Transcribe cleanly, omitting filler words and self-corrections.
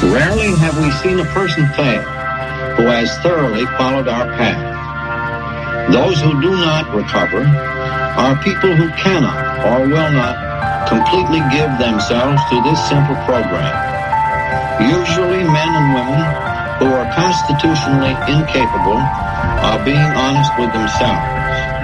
Rarely have we seen a person fail who has thoroughly followed our path. Those who do not recover are people who cannot or will not completely give themselves to this simple program. Usually men and women who are constitutionally incapable of being honest with themselves.